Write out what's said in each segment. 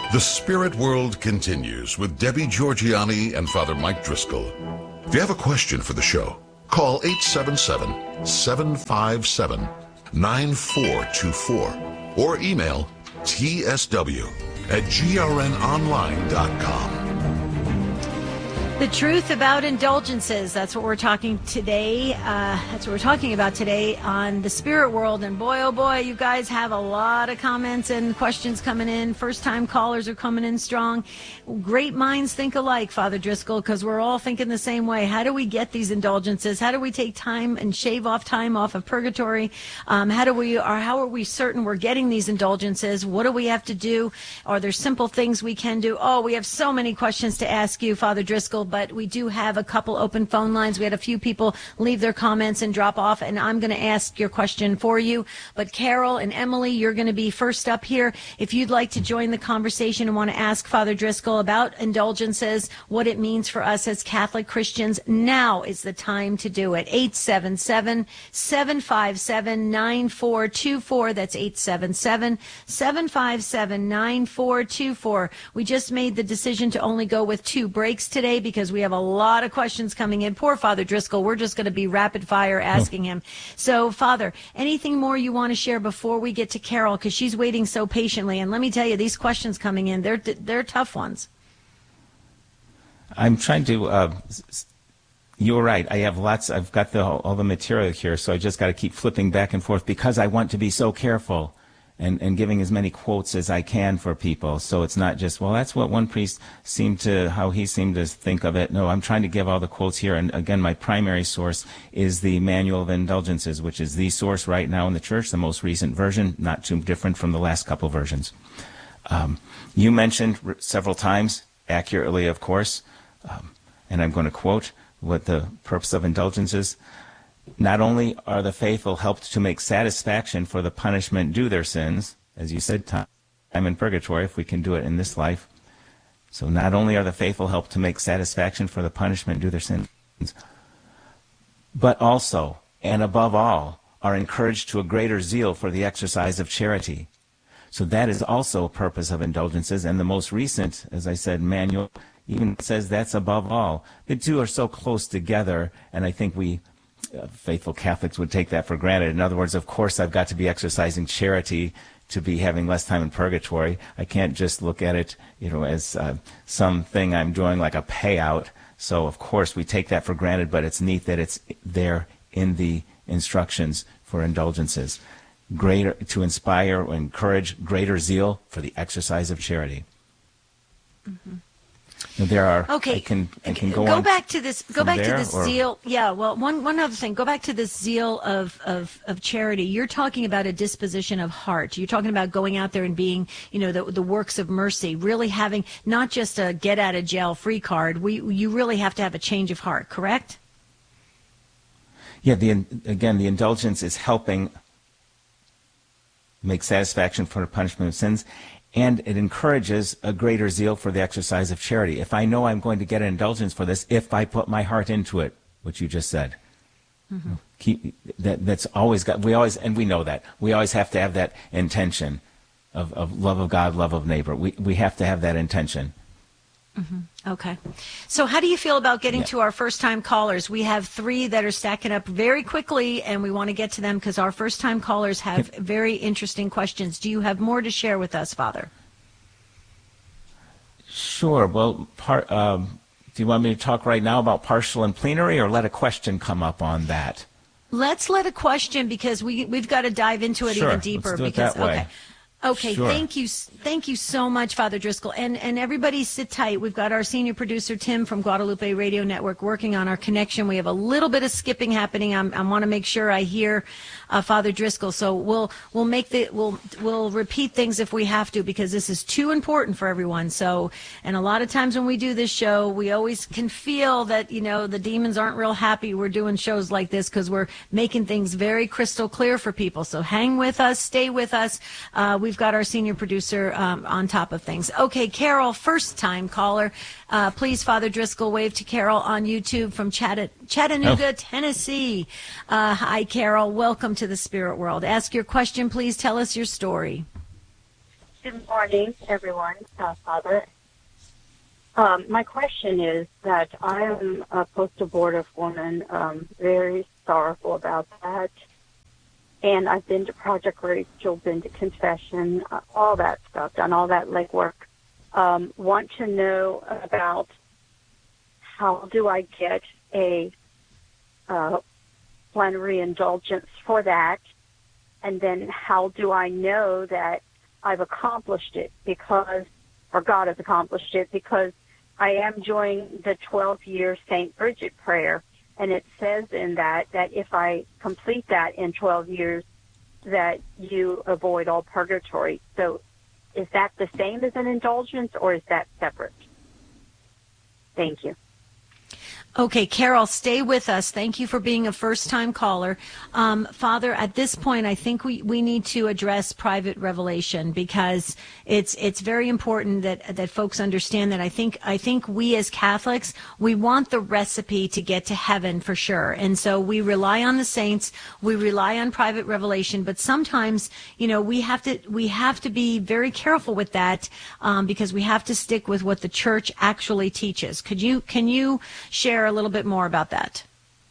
The Spirit World continues with Debbie Georgianni and Father Mike Driscoll. If you have a question for the show, call 877-757-9424 or email tsw@grnonline.com. The truth about indulgences. That's what we're talking today. That's what we're talking about today on the Spirit World. And boy, oh boy, you guys have a lot of comments and questions coming in. First-time callers are coming in strong. Great minds think alike, Father Driscoll, because we're all thinking the same way. How do we get these indulgences? How do we take time and shave off time off of purgatory? How are we certain we're getting these indulgences? What do we have to do? Are there simple things we can do? Oh, we have so many questions to ask you, Father Driscoll, but we do have a couple open phone lines. We had a few people leave their comments and drop off, and I'm going to ask your question for you. But Carol and Emily, you're going to be first up here. If you'd like to join the conversation and want to ask Father Driscoll about indulgences, what it means for us as Catholic Christians, now is the time to do it. 877-757-9424. That's 877-757-9424. We just made the decision to only go with 2 breaks today because we have a lot of questions coming in. Poor Father Driscoll. We're just going to be rapid fire asking him. So, Father, anything more you want to share before we get to Carol? Because she's waiting so patiently. And let me tell you, these questions coming in, they're tough ones. I'm trying to, you're right. I have I've got all the material here, so I just got to keep flipping back and forth because I want to be so careful and giving as many quotes as I can for people. So it's not just, well, that's what one priest how he seemed to think of it. No, I'm trying to give all the quotes here. And again, my primary source is the Manual of Indulgences, which is the source right now in the Church, the most recent version, not too different from the last couple versions. You mentioned several times, accurately, of course, and I'm going to quote what the purpose of indulgences. Not only are the faithful helped to make satisfaction for the punishment due their sins, as you said, time in purgatory, if we can do it in this life. So not only are the faithful helped to make satisfaction for the punishment due their sins, but also, and above all, are encouraged to a greater zeal for the exercise of charity. So that is also a purpose of indulgences, and the most recent, as I said, manual, even says that's above all. The two are so close together, and I think we faithful Catholics would take that for granted. In other words, of course, I've got to be exercising charity to be having less time in purgatory. I can't just look at it, as something I'm doing like a payout. So, of course, we take that for granted, but it's neat that it's there in the instructions for indulgences. To inspire or encourage greater zeal for the exercise of charity. Mm-hmm. There are. Okay. I can go on. Back to this. Go back to this zeal. Yeah. Well, one other thing. Go back to this zeal of charity. You're talking about a disposition of heart. You're talking about going out there and being, the works of mercy. Really having not just a get out of jail free card. You really have to have a change of heart. Correct? Yeah. The indulgence is helping make satisfaction for the punishment of sins. And it encourages a greater zeal for the exercise of charity. If I know I'm going to get an indulgence for this, if I put my heart into it, which you just said, that's always got. We know that we always have to have that intention of love of God, love of neighbor. We have to have that intention. Mm-hmm. Okay. So how do you feel about getting to our first-time callers? We have 3 that are stacking up very quickly, and we want to get to them because our first-time callers have very interesting questions. Do you have more to share with us, Father? Sure. Well, do you want me to talk right now about partial and plenary, or let a question come up on that? Let's let a question, because we've got to dive into it even deeper. Let's do it that way. Okay, sure. Thank you so much, Father Driscoll. And everybody sit tight. We've got our senior producer, Tim, from Guadalupe Radio Network, working on our connection. We have a little bit of skipping happening. I want to make sure I hear Father Driscoll. So we'll repeat things if we have to, because this is too important for everyone. So, and a lot of times when we do this show, we always can feel that, the demons aren't real happy we're doing shows like this, because we're making things very crystal clear for people. So hang with us, stay with us. We've got our senior producer on top of things. Okay, Carol, first-time caller. Please, Father Driscoll, wave to Carol on YouTube from Chattanooga, Tennessee. Hi, Carol. Welcome to the Spirit World. Ask your question, please. Tell us your story. Good morning, everyone, Father. My question is that I am a post-abortive woman, very sorrowful about that. And I've been to Project Rachel, been to confession, all that stuff, done all that legwork. Want to know about how do I get a plenary indulgence for that? And then how do I know that I've accomplished it or God has accomplished it, because I am doing the 12-year St. Bridget prayer, and it says in that if I complete that in 12 years, that you avoid all purgatory. So is that the same as an indulgence, or is that separate? Thank you. Okay, Carol, stay with us. Thank you for being a first-time caller. Father, at this point, I think we need to address private revelation, because it's very important that folks understand that. I think we as Catholics, we want the recipe to get to heaven for sure. And so we rely on the saints, we rely on private revelation, but sometimes, we have to be very careful with that, because we have to stick with what the church actually teaches. Can you share a little bit more about that?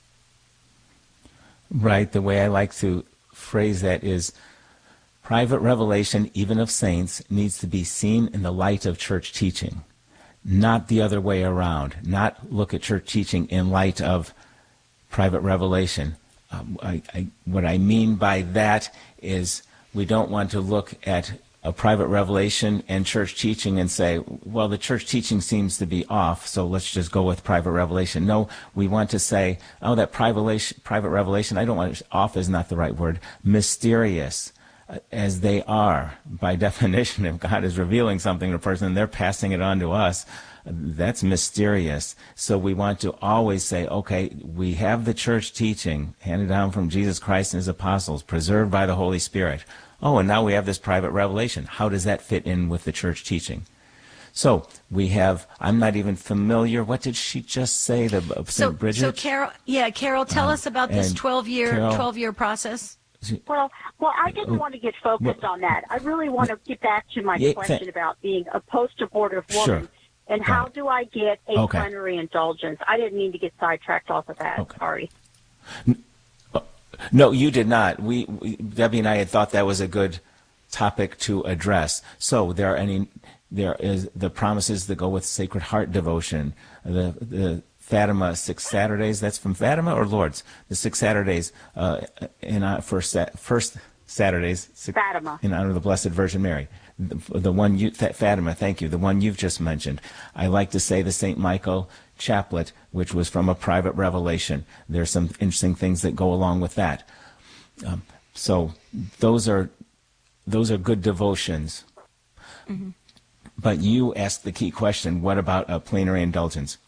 Right. The way I like to phrase that is private revelation, even of saints, needs to be seen in the light of church teaching, not the other way around. Not look at church teaching in light of private revelation. What I mean by that is we don't want to look at a private revelation and church teaching and say, well, the church teaching seems to be off, so let's just go with private revelation. No, we want to say, oh, that private revelation, I don't want off is not the right word, mysterious, as they are. By definition, if God is revealing something to a person and they're passing it on to us, that's mysterious. So we want to always say, okay, we have the church teaching handed down from Jesus Christ and his apostles, preserved by the Holy Spirit. Oh, and now we have this private revelation. How does that fit in with the church teaching? So we have, I'm not even familiar, what did she just say, St. Bridget? So Carol, tell us about this 12-year process. Well, I didn't want to get focused on that. I really want to get back to my question about being a post-abortive woman. Sure. And how do I get a plenary indulgence? I didn't mean to get sidetracked off of that. Okay. Sorry. No, you did not. Debbie and I had thought that was a good topic to address. So there is the promises that go with Sacred Heart devotion, the Fatima 6 Saturdays. That's from Fatima or Lourdes? The 6 Saturdays first Saturdays Fatima, in honor of the Blessed Virgin Mary. The one Fatima, thank you. The one you've just mentioned. I like to say the St. Michael Chaplet, which was from a private revelation. There's some interesting things that go along with that. So those are good devotions. Mm-hmm. But you asked the key question: what about a plenary indulgence?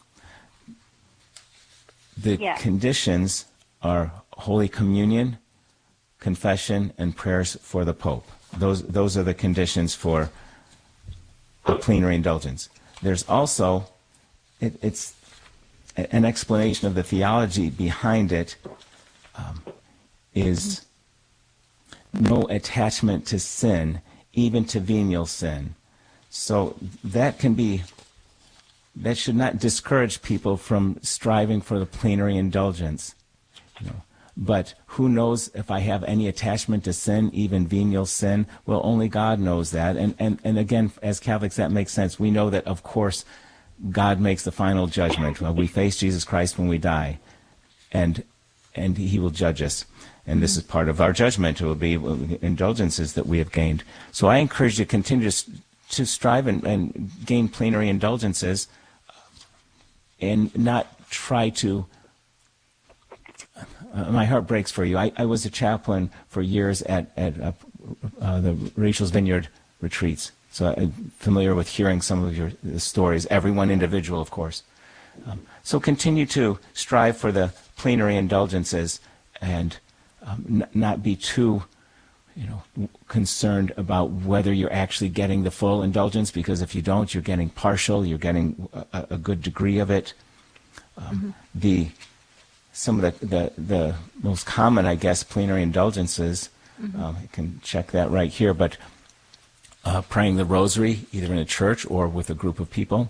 The conditions are Holy Communion, confession, and prayers for the Pope. Those are the conditions for a plenary indulgence. There's also it's an explanation of the theology behind it, is no attachment to sin, even to venial sin. So that should not discourage people from striving for the plenary indulgence. But who knows if I have any attachment to sin, even venial sin? Well, only God knows that. And again, as Catholics, that makes sense. We know that, of course, God makes the final judgment. We face Jesus Christ when we die, and he will judge us. And this is part of our judgment. It will be indulgences that we have gained. So I encourage you to continue to strive and gain plenary indulgences, and not try to... my heart breaks for you. I was a chaplain for years at the Rachel's Vineyard retreats. So I'm familiar with hearing some of your stories, everyone individual, of course. So continue to strive for the plenary indulgences, and not be too concerned about whether you're actually getting the full indulgence, because if you don't, you're getting partial, you're getting a good degree of it. Some of the most common, I guess, plenary indulgences, I can check that right here, but praying the rosary, either in a church or with a group of people.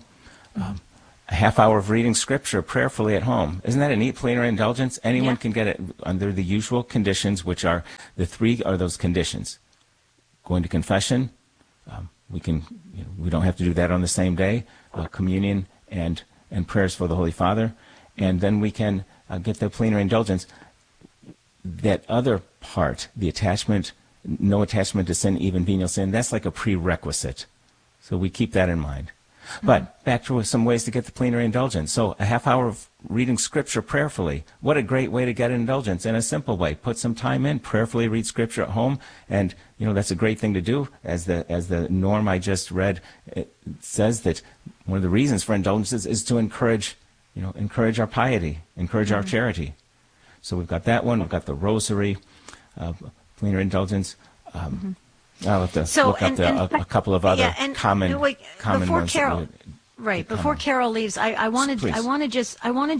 A half hour of reading scripture prayerfully at home. Isn't that a neat plenary indulgence? Anyone can get it under the usual conditions, which are the three are those conditions. Going to confession, we don't have to do that on the same day. Communion and prayers for the Holy Father, and then we can get the plenary indulgence. That other part, the attachment, no attachment to sin, even venial sin, that's like a prerequisite. So we keep that in mind. But back to some ways to get the plenary indulgence. So a half hour of reading scripture prayerfully. What a great way to get indulgence in a simple way. Put some time in, prayerfully read scripture at home, and that's a great thing to do. As the norm I just read, it says that one of the reasons for indulgences is to encourage our piety, encourage our charity. So we've got that one. We've got the rosary, plenary indulgence. I'll have to look up a couple of other common ones. Before Carol leaves, I want to just,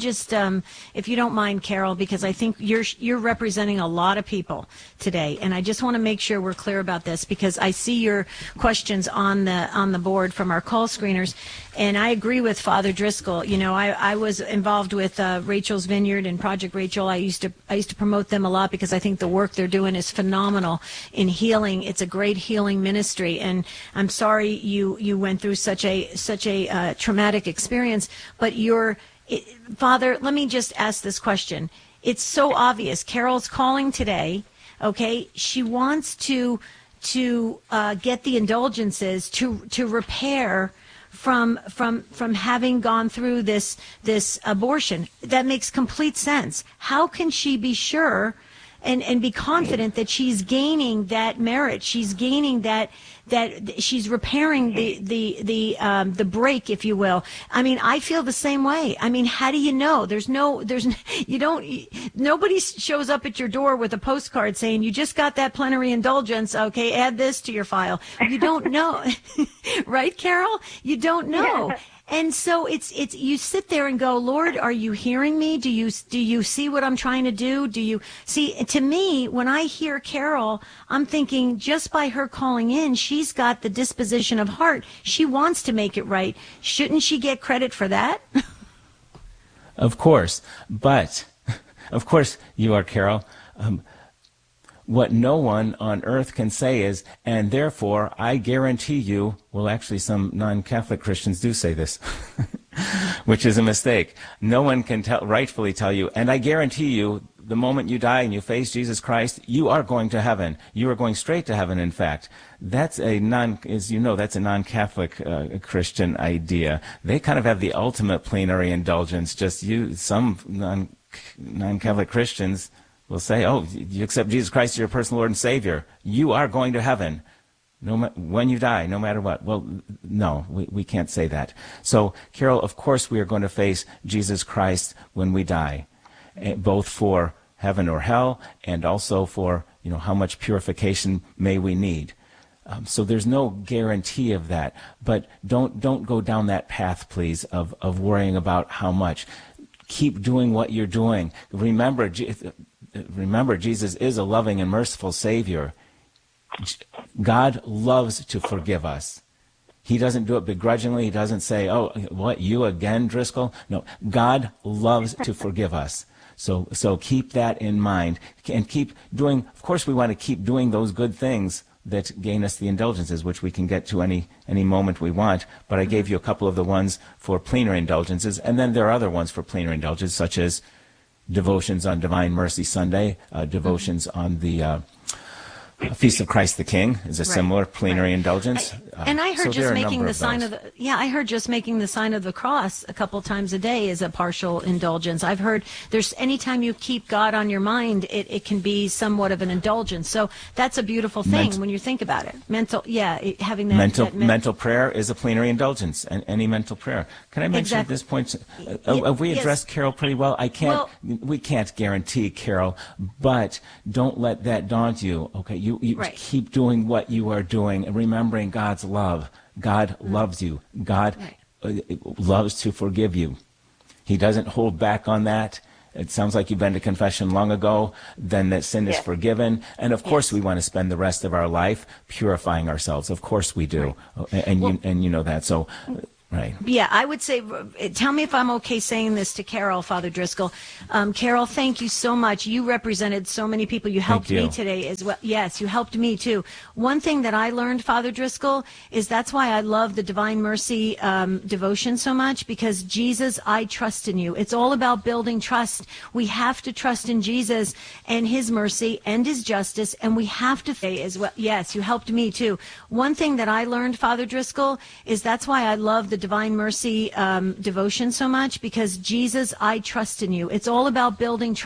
if you don't mind, Carol, because I think you're representing a lot of people today, and I just want to make sure we're clear about this, because I see your questions on the board from our call screeners, and I agree with Father Driscoll. I was involved with Rachel's Vineyard and Project Rachel. I used to promote them a lot because I think the work they're doing is phenomenal in healing. It's a great healing ministry, and I'm sorry you went through such a traumatic experience. But Father, let me just ask this question. It's so obvious. Carol's calling today. Okay, she wants to get the indulgences to repair from having gone through this abortion. That makes complete sense. How can she be sure and be confident that she's gaining that merit? She's gaining that she's repairing the break, if you will. I mean, I feel the same way. I mean, how do you know? Nobody shows up at your door with a postcard saying, you just got that plenary indulgence. Okay, add this to your file. You don't know. Right, Carol? You don't know. Yeah. And so it's you sit there and go, Lord, are you hearing me? Do you see what I'm trying to do? Do you see? To me, when I hear Carol, I'm thinking just by her calling in, she's got the disposition of heart. She wants to make it right. Shouldn't she get credit for that? Of course. But, of course you are, Carol. What no one on earth can say is, and therefore I guarantee you, well, actually some non-Catholic Christians do say this, which is a mistake. No one can rightfully tell you, and I guarantee you, the moment you die and you face Jesus Christ, you are going to heaven. You are going straight to heaven, in fact. That's as you know, that's a non-Catholic Christian idea. They kind of have the ultimate plenary indulgence. Some non-Catholic Christians will say, oh, you accept Jesus Christ as your personal Lord and Savior, you are going to heaven when you die, no matter what. Well, no, we can't say that. So, Carol, of course we are going to face Jesus Christ when we die, both for heaven or hell, and also for, how much purification may we need. So there's no guarantee of that. But don't go down that path, please, of worrying about how much. Keep doing what you're doing. Remember, Jesus is a loving and merciful Savior. God loves to forgive us. He doesn't do it begrudgingly. He doesn't say, oh, what, you again, Driscoll? No, God loves to forgive us. So keep that in mind. And keep doing, of course we want to keep doing those good things that gain us the indulgences, which we can get to any moment we want. But I gave you a couple of the ones for plenary indulgences, and then there are other ones for plenary indulgences, such as devotions on Divine Mercy Sunday, devotions on the Feast of Christ the King is a similar plenary indulgence. And I heard just making the sign of the cross a couple times a day is a partial indulgence. I've heard there's anytime you keep God on your mind, it can be somewhat of an indulgence. So that's a beautiful thing when you think about it. Having that mental prayer is a plenary indulgence, and any mental prayer. Can I mention at this point? Have we addressed Carol pretty well? We can't guarantee, Carol, but don't let that daunt you. Okay, you keep doing what you are doing and remembering God's love. God loves you. God loves to forgive you. He doesn't hold back on that. It sounds like you've been to confession long ago. Then that sin is Yes. forgiven. And of course, we want to spend the rest of our life purifying ourselves. Of course we do. And you know that. So, right. Yeah, I would say, tell me if I'm okay saying this to Carol, Father Driscoll. Carol, thank you so much. You represented so many people. You helped me today as well. Yes, you helped me too. One thing that I learned, Father Driscoll, is that's why I love the Divine Mercy devotion so much, because Jesus, I trust in you. It's all about building trust. We have to trust in Jesus and his mercy and his justice, and we have to say as well. Yes, you helped me too. One thing that I learned, Father Driscoll, is that's why I love the Divine Mercy devotion so much, because Jesus, I trust in you. It's all about building trust.